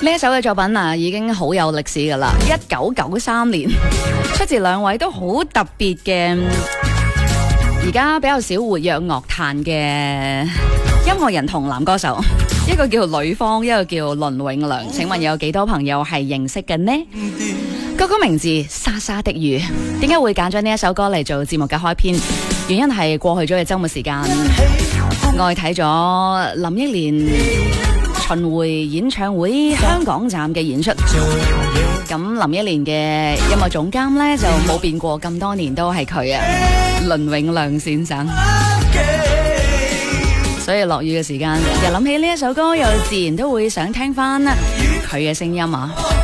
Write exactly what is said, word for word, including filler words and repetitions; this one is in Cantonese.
呢一首嘅作品啊，已經好有歷史噶啦，一九九三年出自兩位都好特別嘅，而家比較少活躍樂壇嘅音樂人同男歌手，一個叫呂方，一個叫倫永亮。請問有幾多朋友係認識嘅呢？歌曲名字《沙沙的雨》，點解會揀咗呢一首歌嚟做節目嘅開篇？原因係過去咗嘅周末時間，我睇咗林憶蓮巡迴演唱會香港站嘅演出。咁林憶蓮嘅音樂總監呢，就冇變過，咁多年都係佢啊，倫永亮先生。所以落雨嘅時間，又諗起呢一首歌，又自然都會想聽翻佢嘅聲音啊。